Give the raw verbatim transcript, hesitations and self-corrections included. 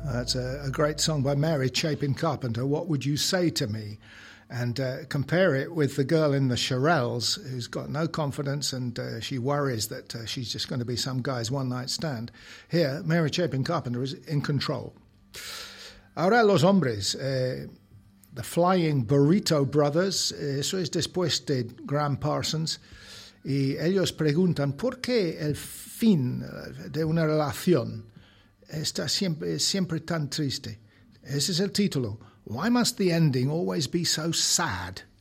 That's a, a great song by Mary Chapin Carpenter, What Would You Say to Me? And uh, compare it with the girl in the Shirelles who's got no confidence and uh, she worries that uh, she's just going to be some guy's one-night stand. Here, Mary Chapin Carpenter is in control. Ahora Los Hombres, eh, The Flying Burrito Brothers, eso es después de Graham Parsons, y ellos preguntan por qué el fin de una relación está siempre, siempre tan triste. Ese es el título. Why must the ending always be so sad?